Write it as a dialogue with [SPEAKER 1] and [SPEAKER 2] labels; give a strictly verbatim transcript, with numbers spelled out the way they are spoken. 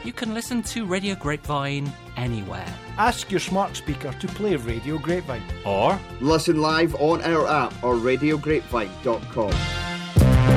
[SPEAKER 1] you can listen to Radio Grapevine anywhere.
[SPEAKER 2] Ask your smart speaker to play Radio Grapevine.
[SPEAKER 1] Or
[SPEAKER 3] listen live on our app or radio grapevine dot com.